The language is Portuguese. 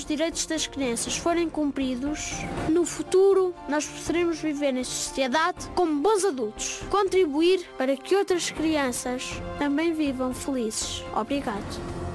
direitos das crianças forem cumpridos, no futuro nós poderemos viver em sociedade como bons adultos. Contribuir para que outras crianças também vivam felizes. Obrigado.